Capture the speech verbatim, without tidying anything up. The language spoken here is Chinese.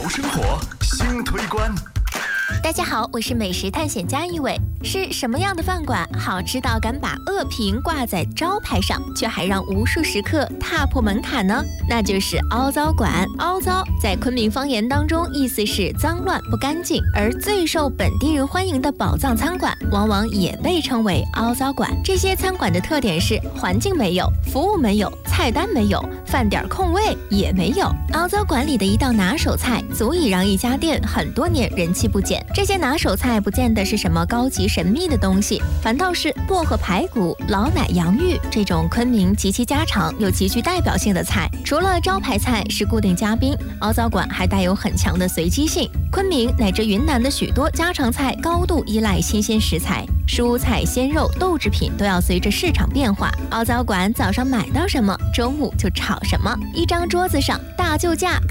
生活新推关。 大家好，我是美食探险家一伟。是什么样的饭馆好吃到敢把恶评挂在招牌上，却还让无数食客踏破门槛呢？那就是凹糟馆。凹糟在昆明方言当中意思是脏乱不干净，而最受本地人欢迎的宝藏餐馆往往也被称为凹糟馆。这些餐馆的特点是环境没有，服务没有，菜单没有，饭点空位也没有。凹糟馆里的一道拿手菜足以让一家店很多年人气不减。这些拿手菜不见得是什么高级神秘的东西，反倒是薄荷排骨、老奶洋芋这种昆明极其家常又极具代表性的菜。除了招牌菜是固定嘉宾，凹糟馆还带有很强的随机性。昆明乃至云南的许多家常菜高度依赖新鲜食材，蔬菜、鲜肉、豆制品都要随着市场变化。凹糟馆早上买到什么，中午就炒什么。一张桌子上大救驾